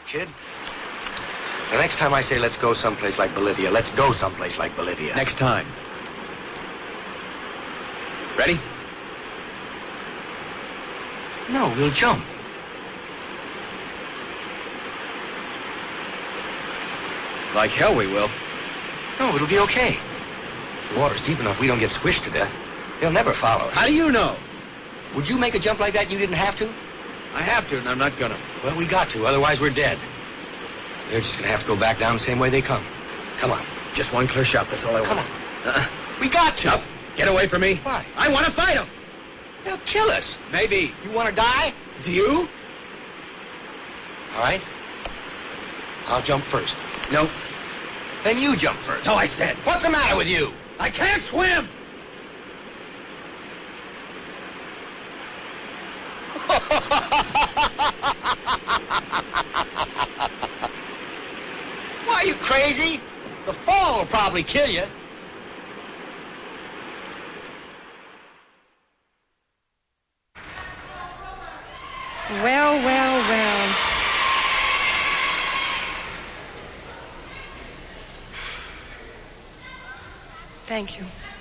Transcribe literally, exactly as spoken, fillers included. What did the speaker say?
kid. The next time I say let's go someplace like Bolivia, let's go someplace like Bolivia. Next time. Ready? No, we'll jump. Like hell we will. No, it'll be okay. If the water's deep enough, we don't get squished to death. They'll never follow us. How do you know? Would you make a jump like that and you didn't have to? I have to, and I'm not gonna. Well, we got to, otherwise we're dead. They're just gonna have to go back down the same way they come. Come on. Just one clear shot, that's all I want. Come on. Uh-uh. We got to. No, get away from me. Why? I want to fight him. They'll kill us. Maybe. You want to die? Do you? All right. I'll jump first. No. Then you jump first. No, I said. What's the matter with you? I can't swim. Why, are you crazy? The fall will probably kill you. Well, well, well. Thank you.